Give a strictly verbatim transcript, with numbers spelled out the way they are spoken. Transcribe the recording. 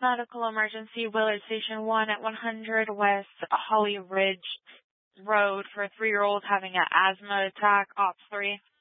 Medical emergency, Willard Station one at one hundred West Holly Ridge Road for a three-year-old having an asthma attack, Ops three.